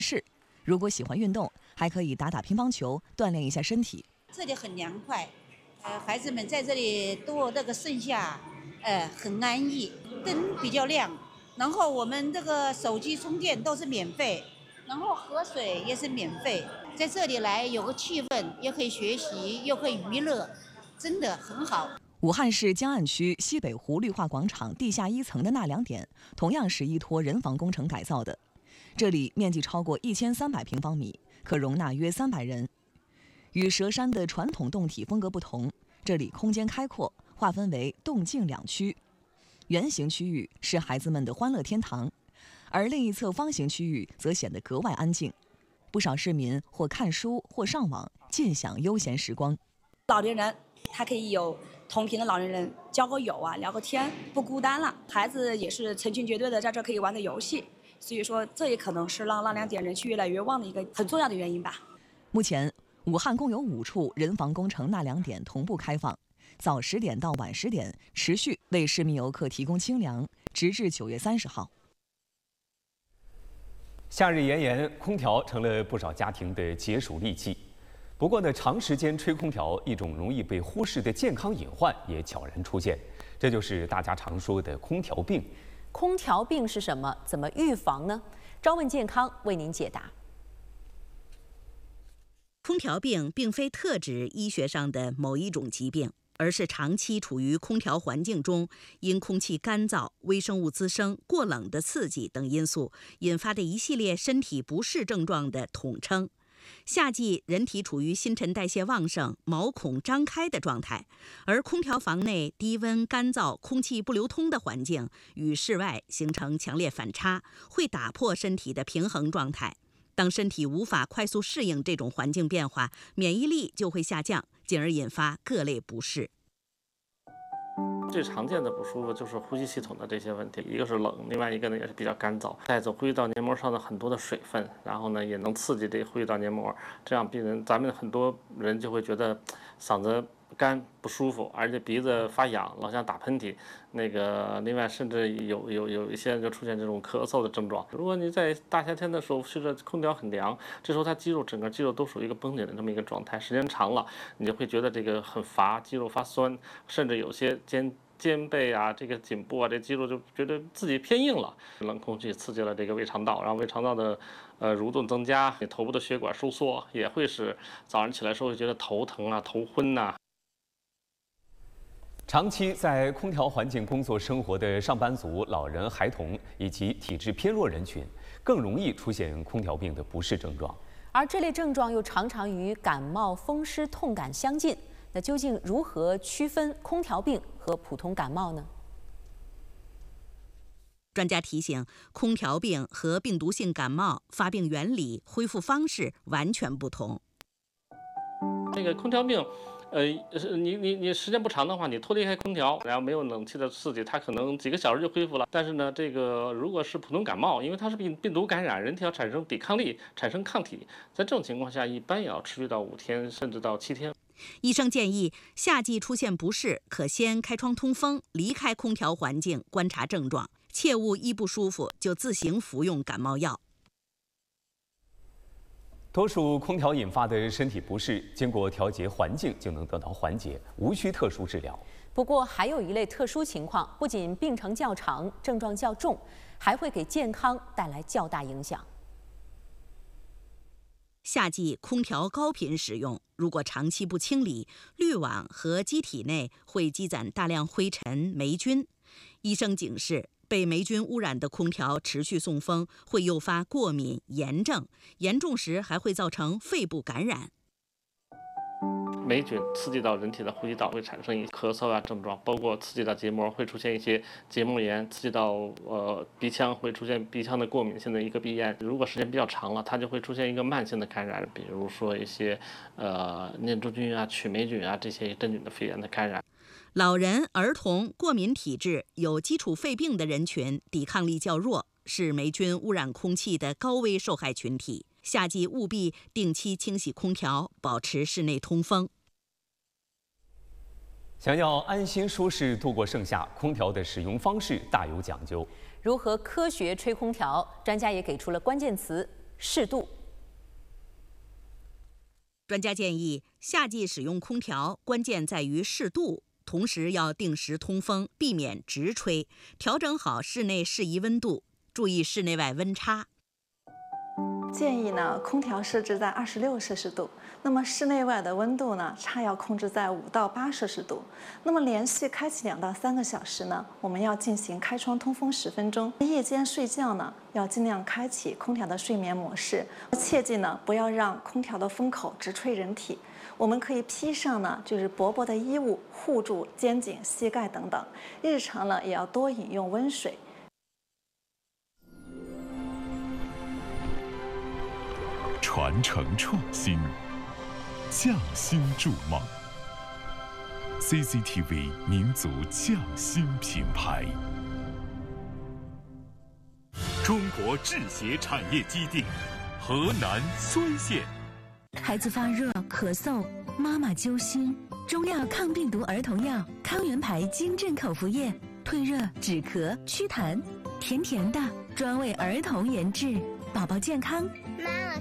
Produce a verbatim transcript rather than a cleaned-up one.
是，如果喜欢运动，还可以打打乒乓球，锻炼一下身体。 这里很凉快，呃，孩子们在这里多那个盛夏，呃，很安逸。灯比较亮，然后我们这个手机充电都是免费，然后喝水也是免费。在这里来有个气氛，又可以学习，又可以娱乐，真的很好。 武汉市江岸区西北湖绿化广场地下一层的纳凉点，同样是依托人防工程改造的。这里面积超过一千三百平方米，可容纳约三百人。与佘山的传统洞体风格不同，这里空间开阔，划分为动静两区。圆形区域是孩子们的欢乐天堂，而另一侧方形区域则显得格外安静。不少市民或看书或上网，尽享悠闲时光。 老年人他可以有同频的老年人交个友啊，聊个天，不孤单了。孩子也是成群结队的在这可以玩的游戏，所以说这也可能是让纳凉点人气越来越旺的一个很重要的原因吧。 目前，武汉共有五处人防工程纳凉点同步开放，早十点到晚十点持续为市民游客提供清凉，直至九月三十号。 夏日炎炎，空调成了不少家庭的解暑利器。不过呢，长时间吹空调，一种容易被忽视的健康隐患也悄然出现，这就是大家常说的空调病。 空调病是什么？怎么预防呢？朝问健康为您解答。 空调病并非特指医学上的某一种疾病，而是长期处于空调环境中，因空气干燥、微生物滋生、过冷的刺激等因素引发的一系列身体不适症状的统称。夏季人体处于新陈代谢旺盛、毛孔张开的状态，而空调房内低温、干燥、空气不流通的环境与室外形成强烈反差，会打破身体的平衡状态。当身体无法快速适应这种环境变化，免疫力就会下降，进而引发各类不适。 最常见的不舒服就是呼吸系统的这些问题，一个是冷，另外一个呢也是比较干燥，带走呼吸道黏膜上的很多的水分，然后呢也能刺激这个呼吸道黏膜，这样病人咱们很多人就会觉得嗓子干不舒服，而且鼻子发痒，老想打喷嚏。那个另外甚至有有有一些人就出现这种咳嗽的症状。如果你在大夏天的时候，随着空调很凉，这时候它肌肉整个肌肉都属于一个绷紧的这么一个状态，时间长了，你就会觉得这个很乏，肌肉发酸，甚至有些肩肩背啊，这个颈部啊，这肌肉就觉得自己偏硬了。冷空气刺激了这个胃肠道，然后胃肠道的呃蠕动增加，你头部的血管收缩，也会使早上起来时候会觉得头疼啊、头昏呐、啊。 长期在空调环境工作生活的上班族、老人、孩童以及体质偏弱人群，更容易出现空调病的不适症状。 而这类症状又常常与感冒、风湿、痛感相近。那究竟如何区分空调病和普通感冒呢？ 专家提醒，空调病和病毒性感冒发病原理、恢复方式完全不同。 这个空调病。呃，你你你时间不长的话，你脱离开空调，然后没有冷气的刺激，它可能几个小时就恢复了。但是呢，这个如果是普通感冒，因为它是病病毒感染，人体要产生抵抗力，产生抗体，在这种情况下，一般也要持续到五天，甚至到七天。 医生建议，夏季出现不适，可先开窗通风，离开空调环境，观察症状，切勿一不舒服就自行服用感冒药。 多数空调引发的身体不适，经过调节环境就能得到缓解，无需特殊治疗。 不过，还有一类特殊情况，不仅病程较长、症状较重，还会给健康带来较大影响。 夏季空调高频使用，如果长期不清理，滤网和机体内会积攒大量灰尘、霉菌。医生警示，被霉菌污染的空调持续送风，会诱发过敏、炎症，严重时还会造成肺部感染。 霉菌刺激到人体的呼吸道，会产生一些咳嗽啊症状，包括刺激到结膜，会出现一些结膜炎；刺激到呃鼻腔，会出现鼻腔的过敏性的一个鼻炎。如果时间比较长了，它就会出现一个慢性的感染，比如说一些呃念珠菌啊、曲霉菌啊这些真菌的肺炎的感染。 老人、儿童、过敏体质、有基础肺病的人群，抵抗力较弱，是霉菌污染空气的高危受害群体。夏季务必定期清洗空调，保持室内通风。 想要安心舒适度过盛夏，空调的使用方式大有讲究。 如何科学吹空调？专家也给出了关键词： 适度。 专家建议，夏季使用空调关键在于适度，同时要定时通风，避免直吹，调整好室内适宜温度，注意室内外温差。 建议呢，空调设置在二十六摄氏度，那么室内外的温度呢，差要控制在五到八摄氏度。那么连续开启两到三个小时呢，我们要进行开窗通风十分钟。夜间睡觉呢，要尽量开启空调的睡眠模式，切记呢，不要让空调的风口直吹人体。我们可以披上呢，就是薄薄的衣物护住肩颈、膝盖等等。日常呢，也要多饮用温水。 传承创新，匠心筑梦。C C T V 民族匠心品牌。中国制鞋产业基地，河南睢县。 孩子发热、咳嗽，妈妈揪心。中药抗病毒儿童药康源牌金镇口服液，退热、止咳、祛痰，甜甜的，专为儿童研制，宝宝健康。 妈妈。